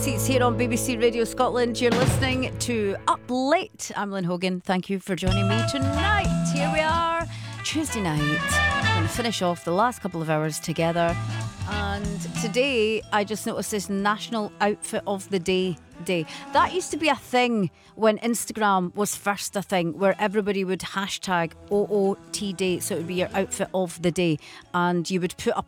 Seats here on BBC Radio Scotland. You're listening to Up Late. I'm Lynn Hogan. Thank you for joining me tonight. Here we are, Tuesday night. We're going to finish off the last couple of hours together. And today, I just noticed this National Outfit of the Day. That used to be a thing when Instagram was first a thing, where everybody would hashtag OOT Day, so it would be your outfit of the day, and you would put up